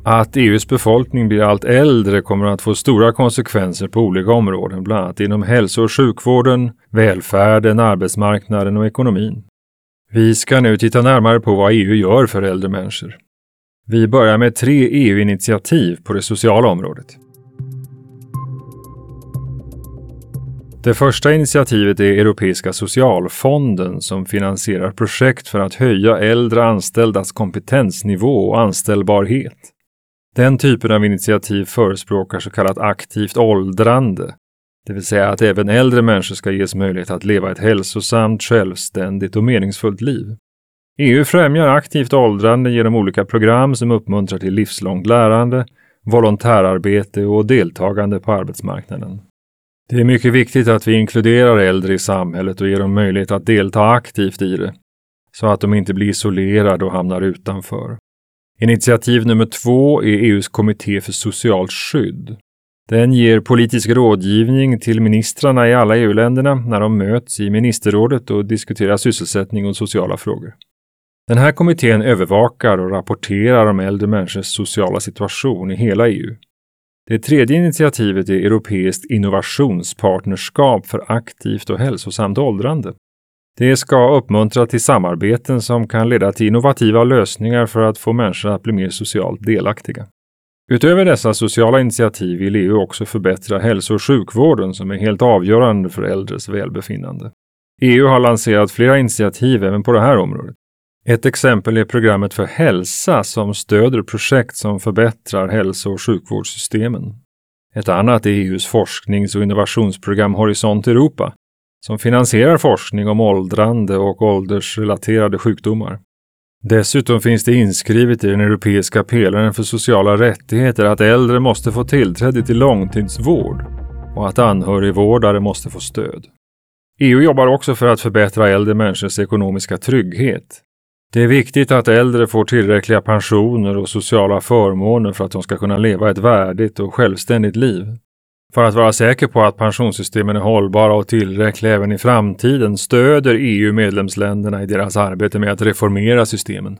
Att EUs befolkning blir allt äldre kommer att få stora konsekvenser på olika områden, bland annat inom hälso- och sjukvården, välfärden, arbetsmarknaden och ekonomin. Vi ska nu titta närmare på vad EU gör för äldre människor. Vi börjar med 3 EU-initiativ på det sociala området. Det första initiativet är Europeiska socialfonden som finansierar projekt för att höja äldre anställdas kompetensnivå och anställbarhet. Den typen av initiativ förespråkar så kallat aktivt åldrande, det vill säga att även äldre människor ska ges möjlighet att leva ett hälsosamt, självständigt och meningsfullt liv. EU främjar aktivt åldrande genom olika program som uppmuntrar till livslångt lärande, volontärarbete och deltagande på arbetsmarknaden. Det är mycket viktigt att vi inkluderar äldre i samhället och ger dem möjlighet att delta aktivt i det, så att de inte blir isolerade och hamnar utanför. Initiativ nummer 2 är EUs kommitté för socialt skydd. Den ger politisk rådgivning till ministrarna i alla EU-länderna när de möts i ministerrådet och diskuterar sysselsättning och sociala frågor. Den här kommittén övervakar och rapporterar om äldre människors sociala situation i hela EU. Det tredje initiativet är Europeiskt innovationspartnerskap för aktivt och hälsosamt åldrande. Det ska uppmuntra till samarbeten som kan leda till innovativa lösningar för att få människor att bli mer socialt delaktiga. Utöver dessa sociala initiativ vill EU också förbättra hälso- och sjukvården som är helt avgörande för äldres välbefinnande. EU har lanserat flera initiativ även på det här området. Ett exempel är programmet för hälsa som stöder projekt som förbättrar hälso- och sjukvårdssystemen. Ett annat är EUs forsknings- och innovationsprogram Horisont Europa som finansierar forskning om åldrande och åldersrelaterade sjukdomar. Dessutom finns det inskrivet i den europeiska pelaren för sociala rättigheter att äldre måste få tillträde till långtidsvård och att anhörigvårdare måste få stöd. EU jobbar också för att förbättra äldre människors ekonomiska trygghet. Det är viktigt att äldre får tillräckliga pensioner och sociala förmåner för att de ska kunna leva ett värdigt och självständigt liv. För att vara säker på att pensionssystemen är hållbara och tillräckliga även i framtiden stöder EU medlemsländerna i deras arbete med att reformera systemen.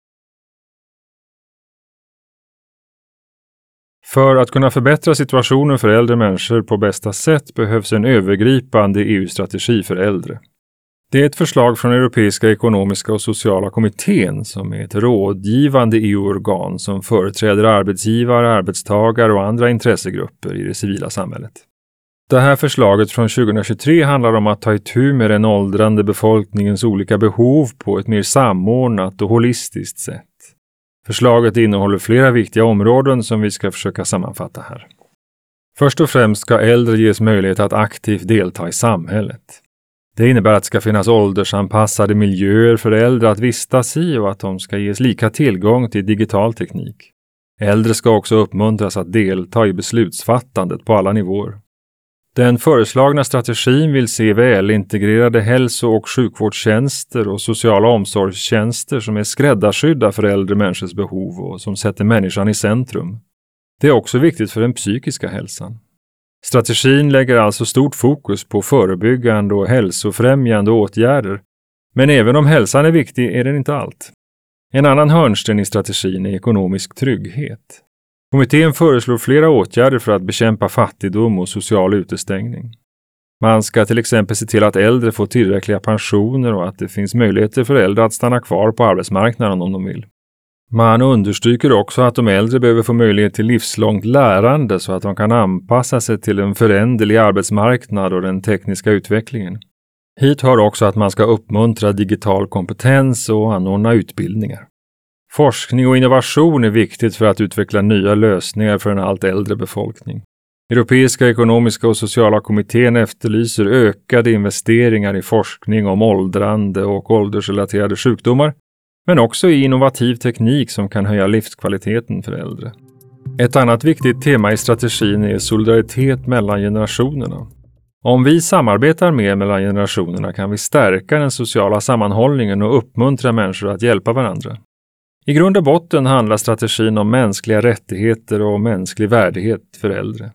För att kunna förbättra situationen för äldre människor på bästa sätt behövs en övergripande EU-strategi för äldre. Det är ett förslag från Europeiska ekonomiska och sociala kommittén som är ett rådgivande EU-organ som företräder arbetsgivare, arbetstagare och andra intressegrupper i det civila samhället. Det här förslaget från 2023 handlar om att ta itu med den åldrande befolkningens olika behov på ett mer samordnat och holistiskt sätt. Förslaget innehåller flera viktiga områden som vi ska försöka sammanfatta här. Först och främst ska äldre ges möjlighet att aktivt delta i samhället. Det innebär att det ska finnas åldersanpassade miljöer för äldre att vistas i och att de ska ges lika tillgång till digital teknik. Äldre ska också uppmuntras att delta i beslutsfattandet på alla nivåer. Den föreslagna strategin vill se välintegrerade hälso- och sjukvårdstjänster och sociala omsorgstjänster som är skräddarsydda för äldre människors behov och som sätter människan i centrum. Det är också viktigt för den psykiska hälsan. Strategin lägger alltså stort fokus på förebyggande och hälsofrämjande åtgärder, men även om hälsan är viktig är den inte allt. En annan hörnsten i strategin är ekonomisk trygghet. Kommittén föreslår flera åtgärder för att bekämpa fattigdom och social utestängning. Man ska till exempel se till att äldre får tillräckliga pensioner och att det finns möjligheter för äldre att stanna kvar på arbetsmarknaden om de vill. Man understryker också att de äldre behöver få möjlighet till livslångt lärande så att de kan anpassa sig till en föränderlig arbetsmarknad och den tekniska utvecklingen. Hit hör också att man ska uppmuntra digital kompetens och anordna utbildningar. Forskning och innovation är viktigt för att utveckla nya lösningar för en allt äldre befolkning. Europeiska ekonomiska och sociala kommittén efterlyser ökade investeringar i forskning om åldrande och åldersrelaterade sjukdomar, men också i innovativ teknik som kan höja livskvaliteten för äldre. Ett annat viktigt tema i strategin är solidaritet mellan generationerna. Om vi samarbetar mer mellan generationerna kan vi stärka den sociala sammanhållningen och uppmuntra människor att hjälpa varandra. I grund och botten handlar strategin om mänskliga rättigheter och mänsklig värdighet för äldre.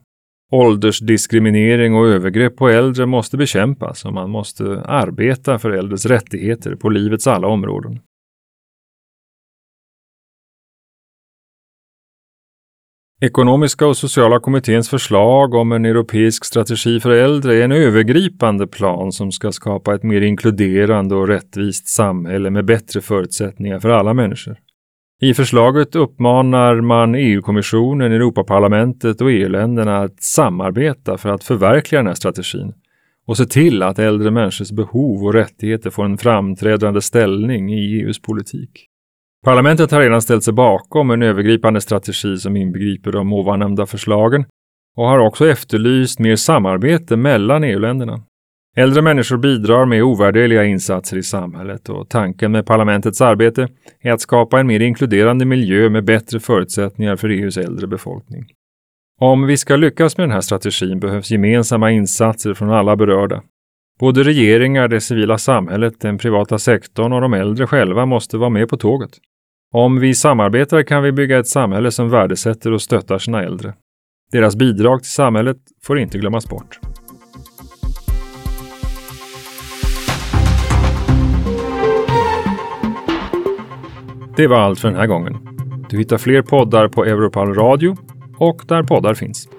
Åldersdiskriminering och övergrepp på äldre måste bekämpas och man måste arbeta för äldres rättigheter på livets alla områden. Ekonomiska och sociala kommitténs förslag om en europeisk strategi för äldre är en övergripande plan som ska skapa ett mer inkluderande och rättvist samhälle med bättre förutsättningar för alla människor. I förslaget uppmanar man EU-kommissionen, Europaparlamentet och EU-länderna att samarbeta för att förverkliga den här strategin och se till att äldre människors behov och rättigheter får en framträdande ställning i EUs politik. Parlamentet har redan ställt sig bakom en övergripande strategi som inbegriper de ovannämnda förslagen och har också efterlyst mer samarbete mellan EU-länderna. Äldre människor bidrar med ovärderliga insatser i samhället och tanken med parlamentets arbete är att skapa en mer inkluderande miljö med bättre förutsättningar för EUs äldre befolkning. Om vi ska lyckas med den här strategin behövs gemensamma insatser från alla berörda. Både regeringar, det civila samhället, den privata sektorn och de äldre själva måste vara med på tåget. Om vi samarbetar kan vi bygga ett samhälle som värdesätter och stöttar sina äldre. Deras bidrag till samhället får inte glömmas bort. Det var allt för den här gången. Du hittar fler poddar på Europal Radio och där poddar finns.